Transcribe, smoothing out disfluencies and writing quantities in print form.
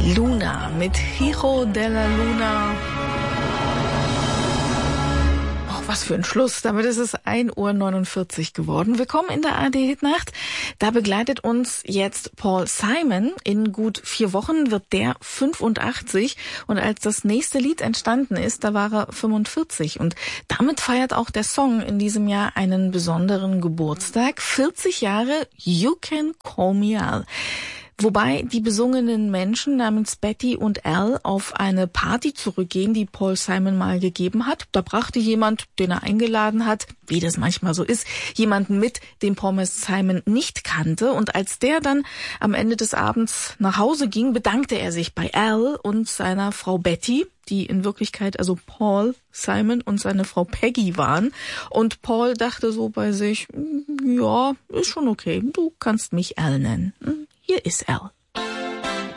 Luna mit Hijo de la Luna. Oh, was für ein Schluss. Damit ist es 1:49 Uhr geworden. Willkommen in der ARD-Hitnacht. Da begleitet uns jetzt Paul Simon. In gut 4 Wochen wird der 85. Und als das nächste Lied entstanden ist, da war er 45. Und damit feiert auch der Song in diesem Jahr einen besonderen Geburtstag. 40 Jahre You Can Call Me Al. Wobei die besungenen Menschen namens Betty und Al auf eine Party zurückgehen, die Paul Simon mal gegeben hat. Da brachte jemand, den er eingeladen hat, wie das manchmal so ist, jemanden mit, den Paul Simon nicht kannte. Und als der dann am Ende des Abends nach Hause ging, bedankte er sich bei Al und seiner Frau Betty, die in Wirklichkeit also Paul Simon und seine Frau Peggy waren. Und Paul dachte so bei sich, ja, ist schon okay, du kannst mich Al nennen. Hier ist Al.